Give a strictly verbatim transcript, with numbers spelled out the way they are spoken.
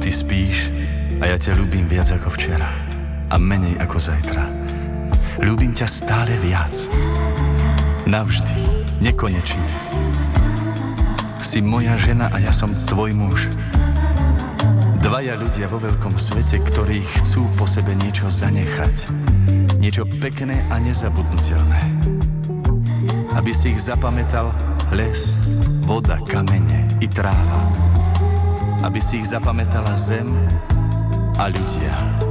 ty spíš a ja ťa ľúbim viac ako včera a menej ako zajtra. Ľúbim ťa stále viac. Navždy, nekonečne. Si moja žena a ja som tvoj muž. Dvaja ľudia vo veľkom svete, ktorí chcú po sebe niečo zanechať. Niečo pekné a nezabudnutelné. Aby si ich zapamätal les, voda, kamene i tráva. Aby si ich zapamätala zem a ľudia.